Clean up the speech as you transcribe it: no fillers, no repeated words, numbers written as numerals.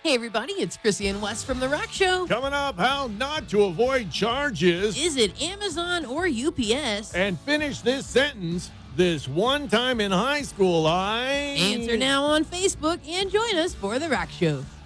Hey, everybody, it's Chrissy and Wes from The Rock Show. Coming up, how not to avoid charges. Is it Amazon or UPS? And finish this sentence. This one time in high school, I... Answer now on Facebook and join us for The Rock Show.